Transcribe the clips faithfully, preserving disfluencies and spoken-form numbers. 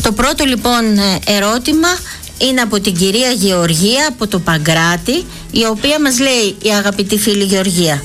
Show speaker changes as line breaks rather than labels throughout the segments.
Το πρώτο λοιπόν ερώτημα είναι από την κυρία Γεωργία από το Παγκράτη, η οποία μας λέει, η αγαπητή φίλη Γεωργία,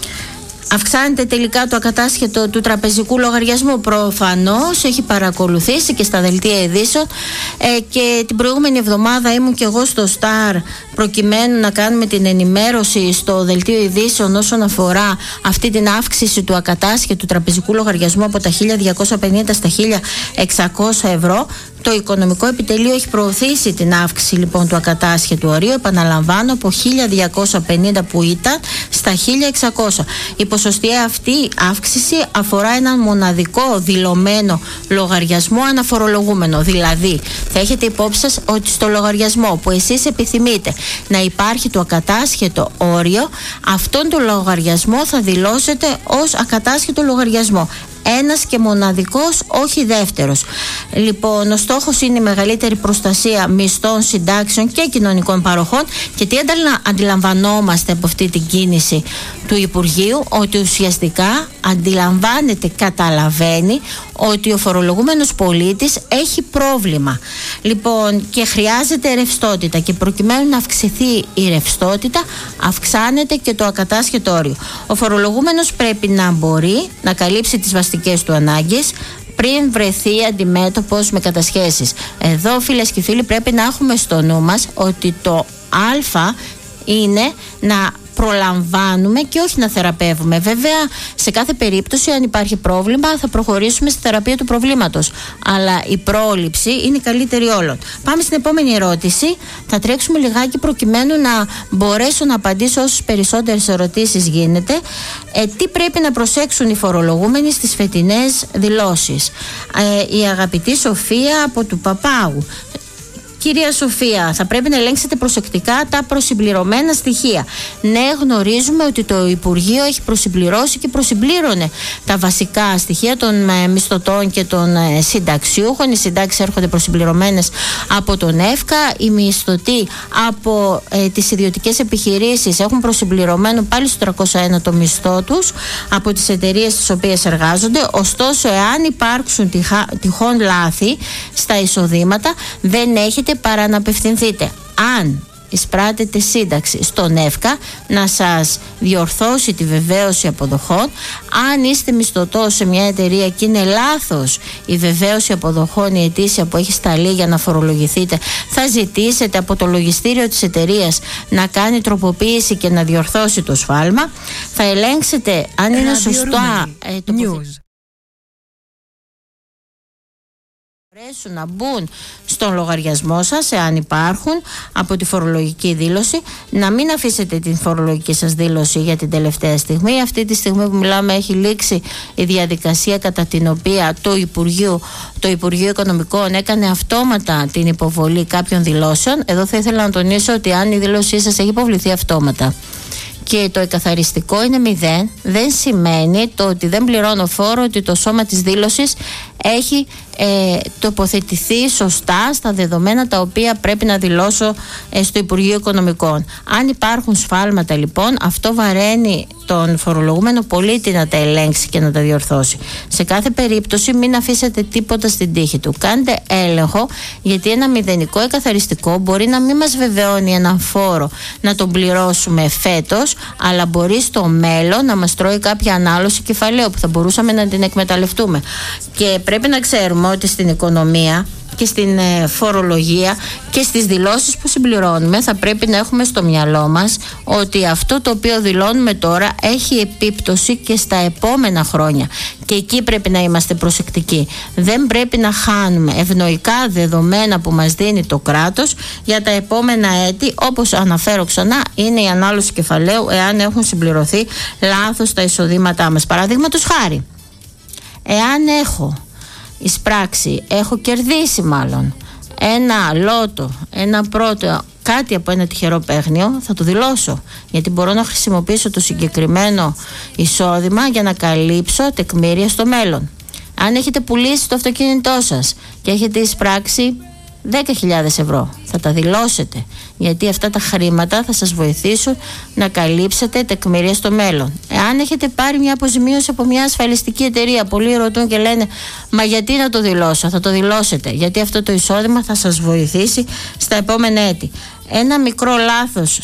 αυξάνεται τελικά το ακατάσχετο του τραπεζικού λογαριασμού? Προφανώς έχει παρακολουθήσει και στα δελτία ειδήσεων ε, και την προηγούμενη εβδομάδα ήμουν και εγώ στο Σταρ προκειμένου να κάνουμε την ενημέρωση στο δελτίο ειδήσεων όσον αφορά αυτή την αύξηση του ακατάσχετου του τραπεζικού λογαριασμού από τα χίλια διακόσια πενήντα στα χίλια εξακόσια ευρώ. Το Οικονομικό Επιτελείο έχει προωθήσει την αύξηση λοιπόν του ακατάσχετου ορίου, επαναλαμβάνω, από χίλια διακόσια πενήντα που ήταν στα χίλια εξακόσια. Η ποσοστιαία αυτή αύξηση αφορά έναν μοναδικό δηλωμένο λογαριασμό αναφορολογούμενο. Δηλαδή, θα έχετε υπόψη σας ότι στο λογαριασμό που εσείς επιθυμείτε να υπάρχει το ακατάσχετο όριο, αυτόν τον λογαριασμό θα δηλώσετε ως ακατάσχετο λογαριασμό. Ένας και μοναδικός, όχι δεύτερος. Λοιπόν, ο στόχος είναι η μεγαλύτερη προστασία μισθών, συντάξεων και κοινωνικών παροχών. Και τι αντιλαμβανόμαστε από αυτή την κίνηση του Υπουργείου? Ότι ουσιαστικά αντιλαμβάνεται, καταλαβαίνει ότι ο φορολογούμενος πολίτης έχει πρόβλημα. Λοιπόν, και χρειάζεται ρευστότητα, και προκειμένου να αυξηθεί η ρευστότητα, αυξάνεται και το ακατάσχετο όριο. Ο φορολογούμενος πρέπει να μπορεί να καλύψει τις βασικές του ανάγκες πριν βρεθεί αντιμέτωπος με κατασχέσεις. Εδώ, φίλες και φίλοι, πρέπει να έχουμε στο νου μας ότι το α είναι να προλαμβάνουμε και όχι να θεραπεύουμε. Βέβαια, σε κάθε περίπτωση, αν υπάρχει πρόβλημα, θα προχωρήσουμε στη θεραπεία του προβλήματος. Αλλά η πρόληψη είναι η καλύτερη όλων. Πάμε στην επόμενη ερώτηση. Θα τρέξουμε λιγάκι προκειμένου να μπορέσω να απαντήσω όσες περισσότερες ερωτήσεις γίνεται. Ε, τι πρέπει να προσέξουν οι φορολογούμενοι στις φετινές δηλώσεις? Ε, η αγαπητή Σοφία από του Παπάγου. Κυρία Σοφία, θα πρέπει να ελέγξετε προσεκτικά τα προσυμπληρωμένα στοιχεία. Ναι, γνωρίζουμε ότι το Υπουργείο έχει προσυμπληρώσει και προσυμπλήρωνε τα βασικά στοιχεία των ε, μισθωτών και των ε, συνταξιούχων. Οι συντάξεις έρχονται προσυμπληρωμένες από τον ΕΦΚΑ. Οι μισθωτοί από ε, τις ιδιωτικές επιχειρήσεις έχουν προσυμπληρωμένο πάλι στο τριακόσια ένα το μισθό τους από τις εταιρείες στις οποίες εργάζονται. Ωστόσο, εάν υπάρξουν τυχα, τυχόν λάθη στα εισοδήματα, δεν έχετε παρά να απευθυνθείτε, αν εισπράτετε σύνταξη στον ΕΦΚΑ, να σας διορθώσει τη βεβαίωση αποδοχών. Αν είστε μισθωτός σε μια εταιρεία και είναι λάθος η βεβαίωση αποδοχών, η αιτήσια που έχει σταλεί για να φορολογηθείτε, θα ζητήσετε από το λογιστήριο της εταιρείας να κάνει τροποποίηση και να διορθώσει το σφάλμα. Θα ελέγξετε αν είναι σωστά ε, το μπορέσουν να μπουν στον λογαριασμό σας, εάν υπάρχουν, από τη φορολογική δήλωση. Να μην αφήσετε την φορολογική σας δήλωση για την τελευταία στιγμή. Αυτή τη στιγμή που μιλάμε έχει λήξει η διαδικασία κατά την οποία το Υπουργείο, το Υπουργείο Οικονομικών έκανε αυτόματα την υποβολή κάποιων δηλώσεων. Εδώ θα ήθελα να τονίσω ότι αν η δήλωσή σας έχει υποβληθεί αυτόματα και το εκαθαριστικό είναι μηδέν, δεν σημαίνει το ότι δεν πληρώνω φόρο, ότι το σώμα της δήλωσης έχει ε, τοποθετηθεί σωστά στα δεδομένα τα οποία πρέπει να δηλώσω ε, στο Υπουργείο Οικονομικών. Αν υπάρχουν σφάλματα λοιπόν, αυτό βαραίνει τον φορολογούμενο πολίτη να τα ελέγξει και να τα διορθώσει. Σε κάθε περίπτωση μην αφήσετε τίποτα στην τύχη του. Κάντε έλεγχο, γιατί ένα μηδενικό εκαθαριστικό μπορεί να μην μας βεβαιώνει έναν φόρο να τον πληρώσουμε φέτος, αλλά μπορεί στο μέλλον να μας τρώει κάποια ανάλωση κεφαλαίου που θα μπορούσαμε να την εκμεταλλευτούμε. Και πρέπει να ξέρουμε ότι στην οικονομία και στην ε, φορολογία και στις δηλώσεις που συμπληρώνουμε θα πρέπει να έχουμε στο μυαλό μας ότι αυτό το οποίο δηλώνουμε τώρα έχει επίπτωση και στα επόμενα χρόνια, και εκεί πρέπει να είμαστε προσεκτικοί. Δεν πρέπει να χάνουμε ευνοϊκά δεδομένα που μας δίνει το κράτος για τα επόμενα έτη. Όπως αναφέρω ξανά, είναι η ανάλωση κεφαλαίου εάν έχουν συμπληρωθεί λάθος τα εισοδήματά μας. Παραδείγματος χάρη, εάν έχω εισπράξει, έχω κερδίσει μάλλον ένα λότο, ένα πρώτο, κάτι από ένα τυχερό παίγνιο, θα το δηλώσω, γιατί μπορώ να χρησιμοποιήσω το συγκεκριμένο εισόδημα για να καλύψω τεκμήρια στο μέλλον. Αν έχετε πουλήσει το αυτοκίνητό σας και έχετε εισπράξει δέκα χιλιάδες ευρώ, θα τα δηλώσετε, γιατί αυτά τα χρήματα θα σας βοηθήσουν να καλύψετε τεκμηρία στο μέλλον. Εάν έχετε πάρει μια αποζημίωση από μια ασφαλιστική εταιρεία, πολλοί ρωτούν και λένε μα γιατί να το δηλώσω? Θα το δηλώσετε, γιατί αυτό το εισόδημα θα σας βοηθήσει στα επόμενα έτη. Ένα μικρό λάθος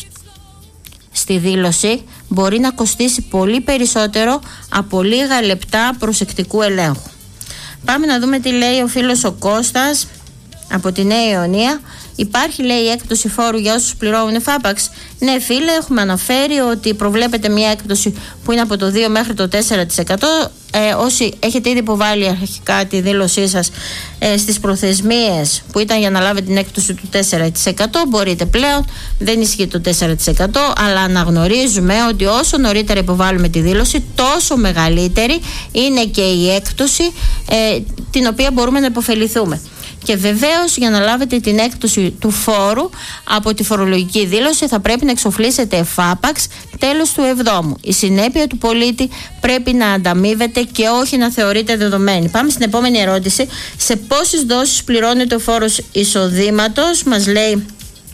στη δήλωση μπορεί να κοστίσει πολύ περισσότερο από λίγα λεπτά προσεκτικού ελέγχου. Πάμε να δούμε τι λέει ο φίλος ο Κώστας από τη Νέα Ιωνία. Υπάρχει, λέει, έκπτωση φόρου για όσους πληρώνουν φάπαξ. Ναι, φίλε, έχουμε αναφέρει ότι προβλέπεται μια έκπτωση που είναι από το δύο μέχρι το τέσσερα τοις εκατό. Ε, όσοι έχετε ήδη υποβάλει αρχικά τη δήλωσή σας ε, στις προθεσμίες που ήταν για να λάβετε την έκπτωση του τέσσερα τοις εκατό, μπορείτε πλέον, δεν ισχύει το τέσσερα τοις εκατό, αλλά αναγνωρίζουμε ότι όσο νωρίτερα υποβάλλουμε τη δήλωση, τόσο μεγαλύτερη είναι και η έκπτωση ε, την οποία μπορούμε να υποφεληθούμε. Και βεβαίως, για να λάβετε την έκπτωση του φόρου από τη φορολογική δήλωση, θα πρέπει να εξοφλήσετε εφάπαξ τέλος του εβδόμου. Η συνέπεια του πολίτη πρέπει να ανταμείβεται και όχι να θεωρείται δεδομένη. Πάμε στην επόμενη ερώτηση. Σε πόσες δόσεις πληρώνεται ο φόρος εισοδήματος? Μας λέει,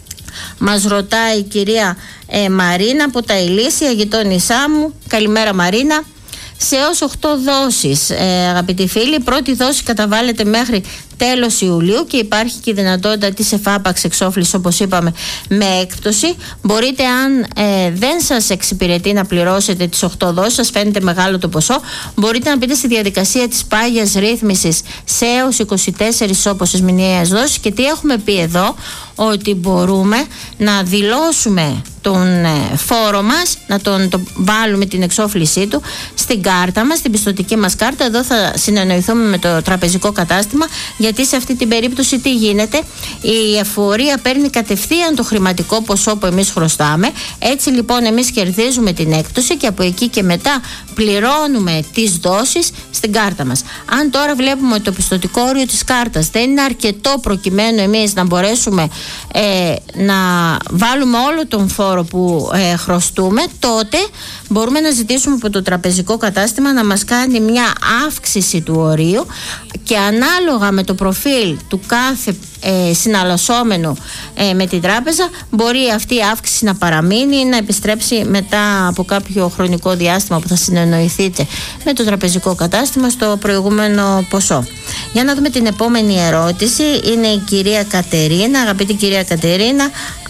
μας ρωτάει η κυρία ε, Μαρίνα από τα Ηλίσια, γειτόνισά μου. Καλημέρα, Μαρίνα. Σε έως οκτώ δόσεις, ε, αγαπητοί φίλοι. Η πρώτη δόση καταβάλλεται μέχρι τέλος Ιουλίου και υπάρχει και η δυνατότητα της εφάπαξ εξόφλησης, όπως είπαμε, με έκπτωση. Μπορείτε, αν ε, δεν σας εξυπηρετεί να πληρώσετε τις οκτώ δόσεις, σας φαίνεται μεγάλο το ποσό, μπορείτε να μπείτε στη διαδικασία της πάγιας ρύθμισης σε έως είκοσι τέσσερις όπωσες μηνιαίες δόσεις. Και τι έχουμε πει εδώ? Ότι μπορούμε να δηλώσουμε τον ε, φόρο μας, να τον το βάλουμε την εξόφλησή του στην κάρτα μας, στην πιστωτική μας κάρτα. Εδώ θα συνεννοηθούμε με το τραπεζικό κατάστημα, γιατί σε αυτή την περίπτωση τι γίνεται? Η εφορία παίρνει κατευθείαν το χρηματικό ποσό που εμείς χρωστάμε. Έτσι λοιπόν εμείς κερδίζουμε την έκπτωση και από εκεί και μετά πληρώνουμε τις δόσεις στην κάρτα μας. Αν τώρα βλέπουμε ότι το πιστωτικό όριο της κάρτας δεν είναι αρκετό προκειμένου εμείς να μπορέσουμε ε, να βάλουμε όλο τον φόρο που ε, χρωστούμε, τότε μπορούμε να ζητήσουμε από το τραπεζικό κατάστημα να μας κάνει μια αύξηση του ορίου, και ανάλογα με το προφίλ του κάθε ε, συναλλασσόμενου ε, με την τράπεζα, μπορεί αυτή η αύξηση να παραμείνει ή να επιστρέψει μετά από κάποιο χρονικό διάστημα που θα συνεννοηθείτε με το τραπεζικό κατάστημα στο προηγούμενο ποσό. Για να δούμε την επόμενη ερώτηση. Είναι η κυρία Κατερίνα, αγαπητή κυρία Κατερίνα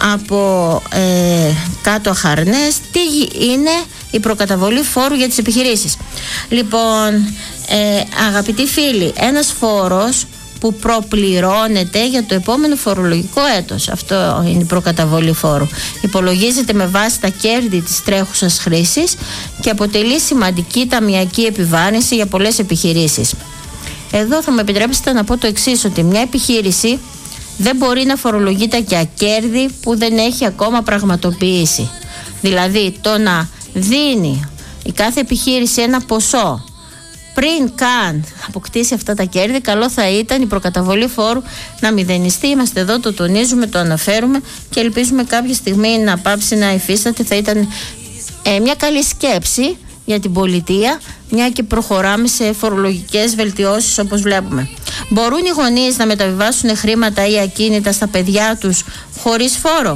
από ε, κάτω Αχαρνές. Τι είναι η προκαταβολή φόρου για τις επιχειρήσεις? Λοιπόν, ε, αγαπητοί φίλοι, ένας φόρος που προπληρώνεται για το επόμενο φορολογικό έτος. Αυτό είναι η προκαταβολή φόρου. Υπολογίζεται με βάση τα κέρδη της τρέχουσας χρήσης και αποτελεί σημαντική ταμιακή επιβάρυνση για πολλές επιχειρήσεις. Εδώ θα μου επιτρέψετε να πω το εξής, ότι μια επιχείρηση δεν μπορεί να φορολογείται για κέρδη που δεν έχει ακόμα πραγματοποιήσει. Δηλαδή, το να δίνει η κάθε επιχείρηση ένα ποσό πριν καν αποκτήσει αυτά τα κέρδη, καλό θα ήταν η προκαταβολή φόρου να μηδενιστεί. Είμαστε εδώ, το τονίζουμε, το αναφέρουμε και ελπίζουμε κάποια στιγμή να πάψει να υφίσταται. Θα ήταν ε, μια καλή σκέψη για την πολιτεία, μια και προχωράμε σε φορολογικές βελτιώσεις όπως βλέπουμε. Μπορούν οι γονείς να μεταβιβάσουν χρήματα ή ακίνητα στα παιδιά τους χωρίς φόρο?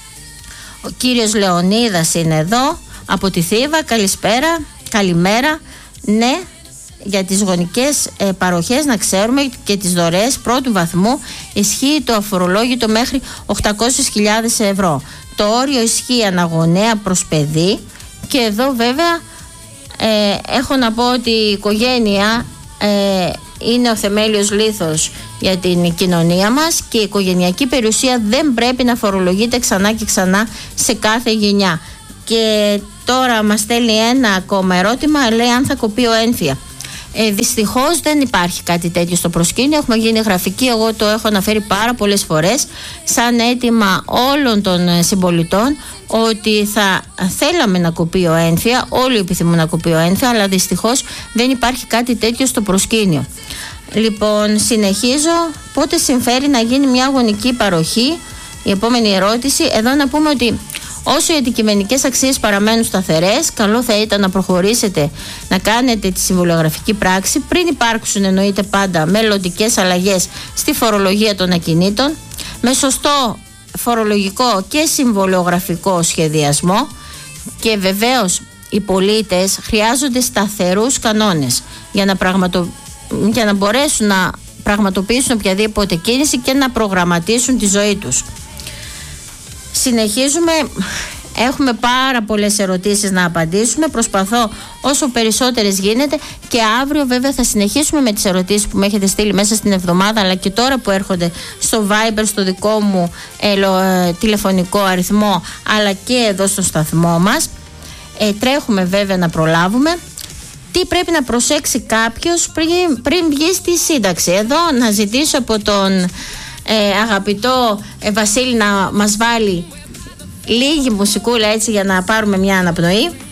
Ο κύριος Λεωνίδας είναι εδώ από τη Θήβα. Καλησπέρα, καλημέρα. Ναι, για τις γονικές ε, παροχές να ξέρουμε και τις δωρεές πρώτου βαθμού ισχύει το αφορολόγητο μέχρι οκτακόσιες χιλιάδες ευρώ. Το όριο ισχύει αναγονέα προς παιδί, και εδώ βέβαια ε, έχω να πω ότι η οικογένεια ε, είναι ο θεμέλιος λίθος για την κοινωνία μας και η οικογενειακή περιουσία δεν πρέπει να φορολογείται ξανά και ξανά σε κάθε γενιά. Και τώρα μας στέλνει ένα ακόμα ερώτημα, λέει αν θα κοπεί ο ένφια. Ε, δυστυχώς δεν υπάρχει κάτι τέτοιο στο προσκήνιο. Έχουμε γίνει γραφική, εγώ το έχω αναφέρει πάρα πολλές φορές σαν αίτημα όλων των συμπολιτών ότι θα θέλαμε να κοπεί ο ένφια, όλοι επιθυμούν να κοπεί ο ένφια, αλλά δυστυχώς δεν υπάρχει κάτι τέτοιο στο προσκήνιο. Λοιπόν, συνεχίζω. Πότε συμφέρει να γίνει μια γονική παροχή? Η επόμενη ερώτηση. Εδώ να πούμε ότι όσο οι αντικειμενικές αξίες παραμένουν σταθερές, καλό θα ήταν να προχωρήσετε να κάνετε τη συμβολογραφική πράξη πριν υπάρξουν, εννοείται πάντα, μελλοντικές αλλαγές στη φορολογία των ακινήτων, με σωστό φορολογικό και συμβολιογραφικό σχεδιασμό και βεβαίως οι πολίτες χρειάζονται σταθερούς κανόνες για να, πραγματο... για να μπορέσουν να πραγματοποιήσουν οποιαδήποτε κίνηση και να προγραμματίσουν τη ζωή τους. Συνεχίζουμε. Έχουμε πάρα πολλές ερωτήσεις να απαντήσουμε. Προσπαθώ όσο περισσότερες γίνεται και αύριο βέβαια θα συνεχίσουμε με τις ερωτήσεις που με έχετε στείλει μέσα στην εβδομάδα, αλλά και τώρα που έρχονται στο Viber, στο δικό μου ελο, ε, τηλεφωνικό αριθμό, αλλά και εδώ στο σταθμό μας. Ε, τρέχουμε βέβαια να προλάβουμε. Τι πρέπει να προσέξει κάποιος πριν, πριν βγει στη σύνταξη? Εδώ να ζητήσω από τον ε, αγαπητό ε, Βασίλη να μας βάλει λίγη μουσικούλα έτσι για να πάρουμε μια αναπνοή.